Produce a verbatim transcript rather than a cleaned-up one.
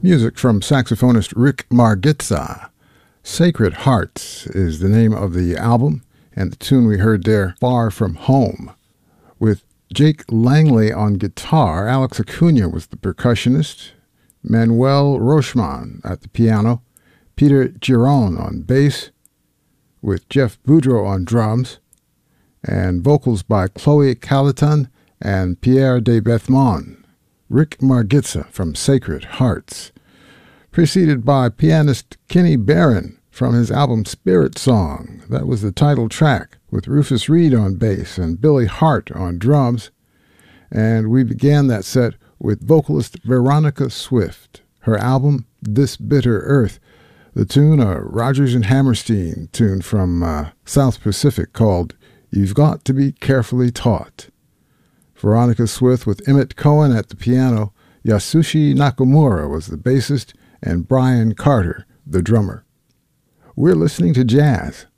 Music from saxophonist Rick Margitza. Sacred Hearts is the name of the album, and the tune we heard there, Far From Home. With Jake Langley on guitar, Alex Acuna was the percussionist, Manuel Rochman at the piano, Peter Giron on bass, with Jeff Boudreau on drums, and vocals by Chloe Calaton and Pierre de Bethmont. Rick Margitza from Sacred Hearts, preceded by pianist Kenny Barron from his album Spirit Song. That was the title track, with Rufus Reid on bass and Billy Hart on drums. And we began that set with vocalist Veronica Swift, her album This Bitter Earth, the tune, a Rodgers and Hammerstein tune from uh, South Pacific called You've Got to Be Carefully Taught. Veronica Swift with Emmett Cohen at the piano, Yasushi Nakamura was the bassist, and Brian Carter, the drummer. We're listening to jazz